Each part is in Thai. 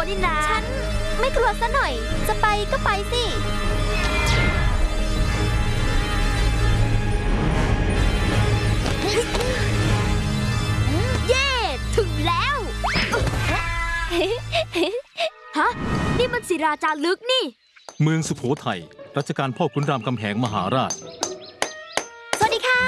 นี่นะฉันไม่กลัวซะหน่อยจะไปก็ไปสิเย้ถึงแล้วฮะนี่มันศิราจารึกนี่เมืองสุโขทัยรัชกาลพ่อขุนรามคำแหงมหาราชสวัสดีค่ะ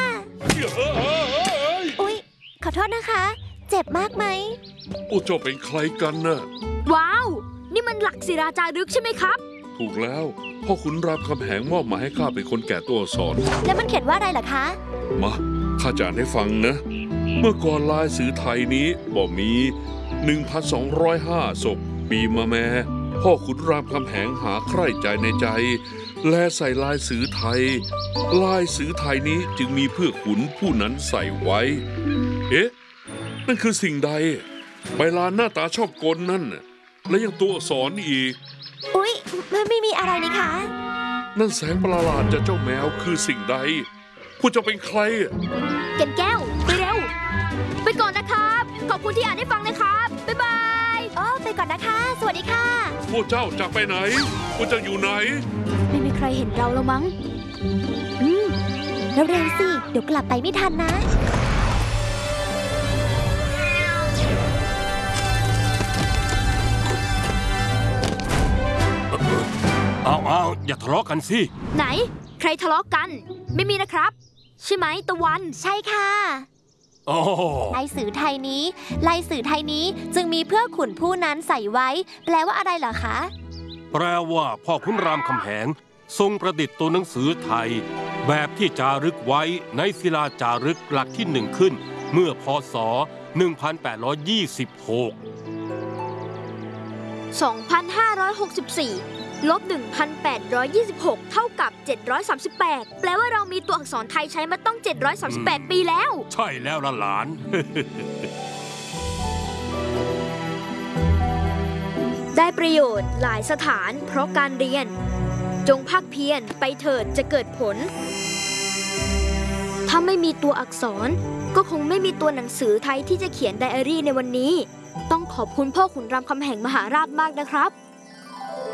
อุ๊ยขอโทษนะคะเจ็บมากไหมโอ้เจ้าเป็นใครกันน่ะว้าวนี่มันหลักศิราจารึกใช่ไหมครับถูกแล้วพ่อขุนรามคำแหงมอบหมายให้ข้าเป็นคนแกะตัวอักษรแล้วมันเขียนว่าอะไรล่ะคะมาข้าจะอ่านให้ฟังนะเมื่อก่อนลายสื่อไทยนี้บ่มี 1,205 ศพปีมะแม่พ่อขุนรามคำแหงหาใคร่ใจในใจและใส่ลายสื่อไทยลายสื่อไทยนี้จึงมีเพื่อขุนผู้นั้นใส่ไว้เอ๊ะนั่นคือสิ่งใดใบลานหน้าตาชอบกลนั่นและยังตัวอักษรอีกอุ๊ยไม่มีอะไรนี่คะนั่นแสงประหลาดจากเจ้าแมวคือสิ่งใดพวกเจ้าเป็นใครแก่นแก้วไปเร็วไปก่อนนะครับขอบคุณที่อ่านให้ฟังนะครับบ๊ายบายไปก่อนนะคะสวัสดีค่ะพวกเจ้าจะไปไหนพวกเจ้าอยู่ไหนไม่มีใครเห็นเราแล้วมั้งเร็วๆสิเดี๋ยวกลับไปไม่ทันนะเอาอย่าทะเลาะกันสิไหนใครทะเลาะกันไม่มีนะครับใช่ไหมตะวันใช่ค่ะลายสื่อไทยนี้จึงมีเพื่อขุนผู้นั้นใส่ไว้แปลว่าอะไรเหรอคะแปลว่าพ่อขุนรามคำแหงทรงประดิษฐ์ตัวหนังสือไทยแบบที่จารึกไว้ในศิลาจารึกหลักที่1ขึ้นเมื่อพ.ศ. 1826 2564 ลบ 1,826 เท่ากับ 738 แปลว่าเรามีตัวอักษรไทยใช้มาต้อง 738 ปีแล้วใช่แล้วล่ะหลานได้ประโยชน์หลายสถานเพราะการเรียนจงภาคเพียรไปเถิดจะเกิดผลถ้าไม่มีตัวอักษรก็คงไม่มีตัวหนังสือไทยที่จะเขียนไดอารี่ในวันนี้ต้องขอบคุณพ่อขุนรามคำแหงมหาราชมากนะครับ